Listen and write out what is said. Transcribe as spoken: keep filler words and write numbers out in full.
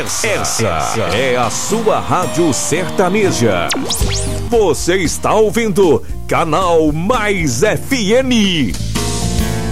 Essa, essa é a sua rádio sertaneja. Você está ouvindo Canal Mais F M.